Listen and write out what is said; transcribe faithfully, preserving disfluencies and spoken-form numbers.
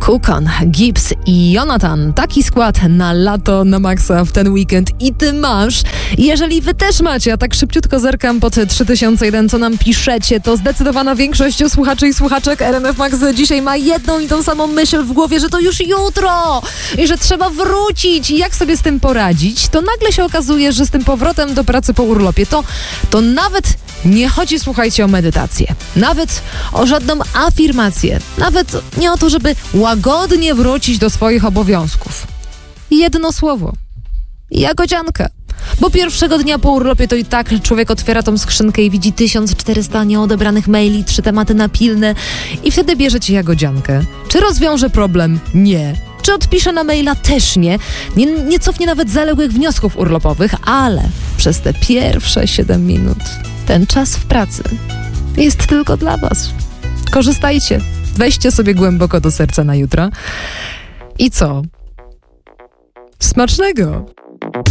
Kukon, Gibbs i Jonathan. Taki skład na lato na maksa w ten weekend i ty masz. Jeżeli wy też macie, a tak szybciutko zerkam pod trzy tysiące jeden, co nam piszecie, to zdecydowana większość słuchaczy i słuchaczek R M F Max dzisiaj ma jedną i tą samą myśl w głowie, że to już jutro i że trzeba wrócić. I jak sobie z tym poradzić, to nagle się okazuje, że z tym powrotem do pracy po urlopie to, to nawet nie chodzi, słuchajcie, o medytację, nawet o żadną afirmację, nawet nie o to, żeby łagodnie wrócić do swoich obowiązków. Jedno słowo. Jagodzianka. Bo pierwszego dnia po urlopie to i tak człowiek otwiera tą skrzynkę i widzi tysiąc czterysta nieodebranych maili, trzy tematy na pilne i wtedy bierzecie jagodziankę. Czy rozwiąże problem? Nie. Czy odpisze na maila? Też nie. Nie, nie cofnie nawet zaległych wniosków urlopowych, ale przez te pierwsze siedem minut ten czas w pracy jest tylko dla was. Korzystajcie. Weźcie sobie głęboko do serca na jutro. I co? Smacznego!